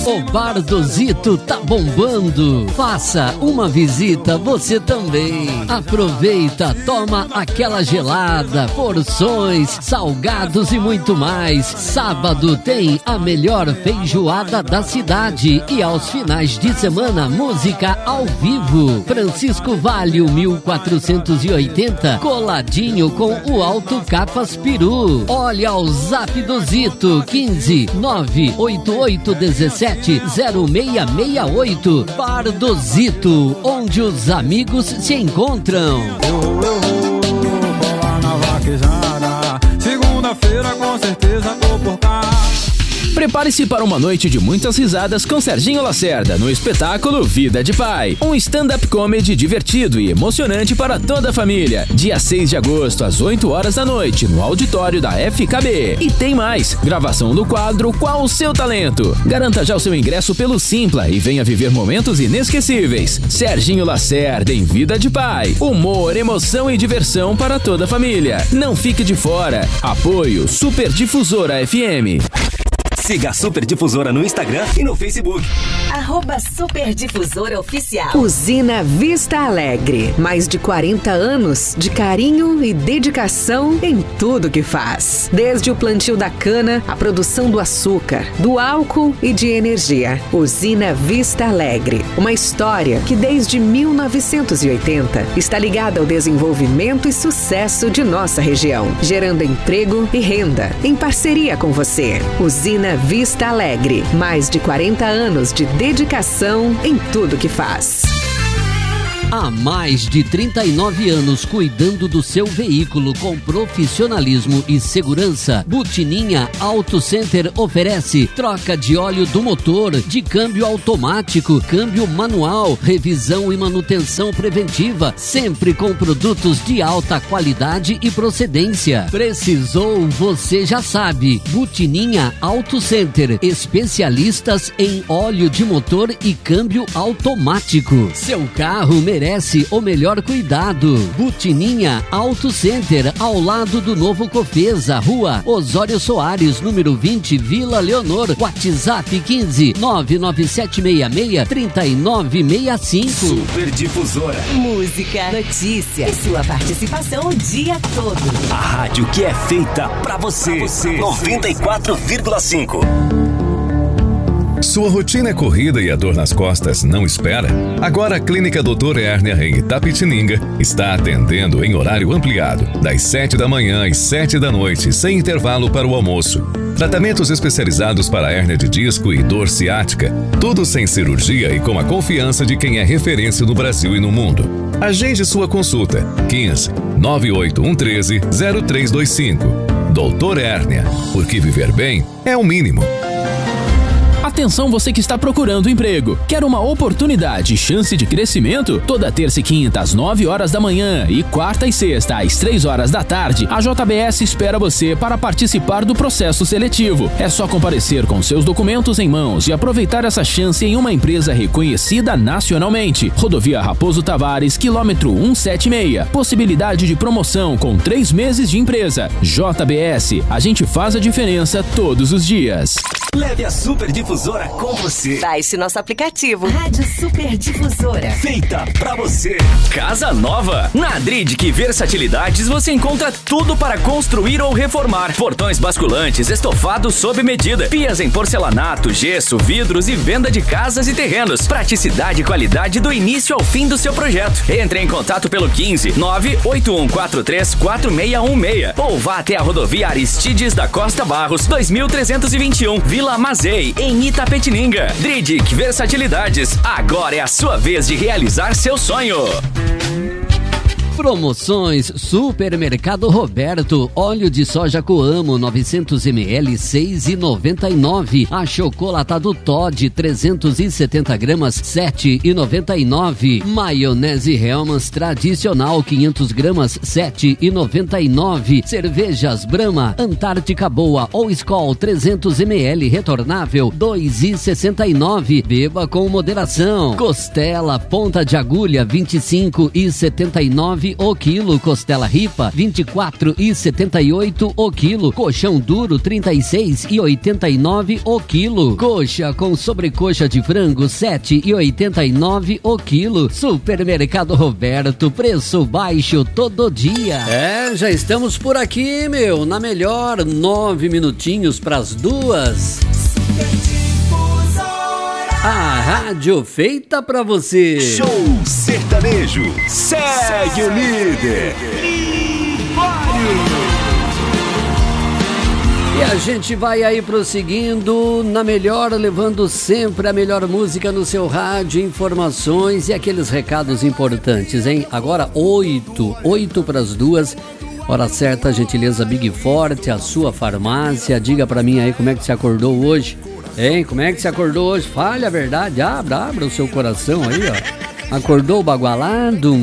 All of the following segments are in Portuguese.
O Bar do Zito tá bombando. Faça uma visita você também. Aproveita, toma aquela gelada, porções, salgados e muito mais. Sábado tem a melhor feijoada da cidade e aos finais de semana música ao vivo. Francisco Valho 1480, coladinho com o Alto Capas Peru. Olha o Zap do Zito 15 98817 0668. Bar do Zito, onde os amigos se encontram. Vou lá na vaquejada, segunda-feira com certeza tô por cá. Prepare-se para uma noite de muitas risadas com Serginho Lacerda no espetáculo Vida de Pai. Um stand-up comedy divertido e emocionante para toda a família. Dia 6 de agosto, às 8 horas da noite, no auditório da FKB. E tem mais, gravação do quadro Qual o Seu Talento? Garanta já o seu ingresso pelo Simpla e venha viver momentos inesquecíveis. Serginho Lacerda em Vida de Pai. Humor, emoção e diversão para toda a família. Não fique de fora. Apoio Super Difusora FM. Siga a Super Difusora no Instagram e no Facebook. @Super Difusora Oficial. Usina Vista Alegre. Mais de 40 anos de carinho e dedicação em tudo que faz. Desde o plantio da cana, a produção do açúcar, do álcool e de energia. Usina Vista Alegre. Uma história que desde 1980 está ligada ao desenvolvimento e sucesso de nossa região, gerando emprego e renda. Em parceria com você. Usina Vista Alegre, mais de 40 anos de dedicação em tudo que faz. Há mais de 39 anos cuidando do seu veículo com profissionalismo e segurança. Butininha Auto Center oferece troca de óleo do motor, de câmbio automático, câmbio manual, revisão e manutenção preventiva, sempre com produtos de alta qualidade e procedência. Precisou, você já sabe. Butininha Auto Center, especialistas em óleo de motor e câmbio automático. Seu carro merece o melhor cuidado. Butininha Auto Center, ao lado do Novo Cofesa, Rua Osório Soares, número 20, Vila Leonor. WhatsApp 15 99766 3965. Super Difusora. Música, notícia e sua participação o dia todo. A rádio que é feita pra você. 94,5. Sua rotina é corrida e a dor nas costas não espera? Agora a Clínica Dr. Hérnia em Itapetininga está atendendo em horário ampliado, das 7 da manhã às 7 da noite, sem intervalo para o almoço. Tratamentos especializados para hérnia de disco e dor ciática, tudo sem cirurgia e com a confiança de quem é referência no Brasil e no mundo. Agende sua consulta, 15 98113 0325. Dr. Hérnia, porque viver bem é o mínimo. Atenção você que está procurando emprego. Quer uma oportunidade e chance de crescimento? Toda terça e quinta às 9 horas da manhã e quarta e sexta às 3 horas da tarde, a JBS espera você para participar do processo seletivo. É só comparecer com seus documentos em mãos e aproveitar essa chance em uma empresa reconhecida nacionalmente. Rodovia Raposo Tavares, quilômetro 176. Possibilidade de promoção com 3 meses de empresa. JBS, a gente faz a diferença todos os dias. Leve a Super Difusora com você. Baixe nosso aplicativo. Rádio Super Difusora. Feita pra você. Casa nova. Na Adridic Versatilidades você encontra tudo para construir ou reformar. Portões basculantes, estofados sob medida. Pias em porcelanato, gesso, vidros e venda de casas e terrenos. Praticidade e qualidade do início ao fim do seu projeto. Entre em contato pelo 15 98143 4616 ou vá até a rodovia Aristides da Costa Barros 2321, Vila Mazei, em Itapetininga. Adridic Versatilidades, agora é a sua vez de realizar seu sonho. Promoções Supermercado Roberto, óleo de soja Coamo 900 ml 6,99. Achocolatado Toddy 370 gramas 7,99. Maionese Hellmann's tradicional 500 gramas 7,99. Cervejas Brahma, Antártica Boa ou Skol 300 ml retornável 2,69. Beba com moderação. Costela Ponta de Agulha 25,79 19 o quilo. Costela ripa 24,78 o quilo. Colchão duro 36,89 o quilo. Coxa com sobrecoxa de frango 7,89 o quilo. Supermercado Roberto, preço baixo todo dia. Já estamos por aqui, na melhor, 9 minutinhos pras 2. A rádio feita pra você. Show sertanejo, segue o líder. E a gente vai aí prosseguindo na melhor, levando sempre a melhor música no seu rádio, informações e aqueles recados importantes, hein? Agora 8 para as 2, hora certa, gentileza Big Forte, a sua farmácia. Diga pra mim aí como é que você acordou hoje, hein? Como é que você acordou hoje? Fale a verdade, abra o seu coração aí, ó. Acordou bagualado,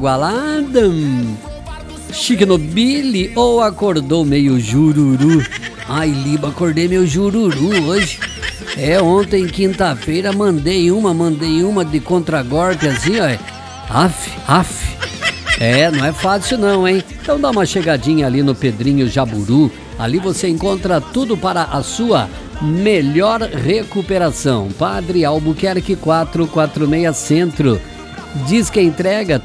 chique no Billy, ou acordou meio jururu? Ai, Liba, acordei meio jururu hoje. Ontem, quinta-feira, mandei uma de contragolpe assim, ó. Aff. Não é fácil não, hein? Então dá uma chegadinha ali no Pedrinho Jaburu. Ali você encontra tudo para a sua melhor recuperação. Padre Albuquerque 446 Centro. Diz que entrega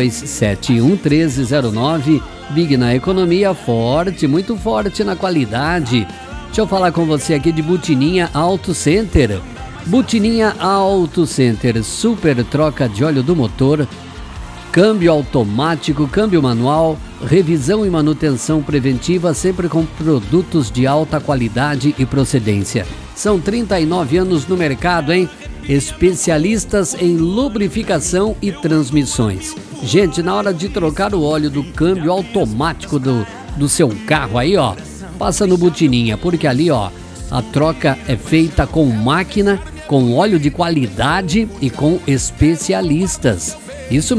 3271-1309. Big na economia, forte, muito forte na qualidade. Deixa eu falar com você aqui de Butininha Auto Center. Butininha Auto Center, super troca de óleo do motor, câmbio automático, câmbio manual, revisão e manutenção preventiva, sempre com produtos de alta qualidade e procedência. São 39 anos no mercado, hein? Especialistas em lubrificação e transmissões. Gente, na hora de trocar o óleo do câmbio automático do seu carro aí, ó, passa no Butininha, porque ali, ó, a troca é feita com máquina, com óleo de qualidade e com especialistas. Isso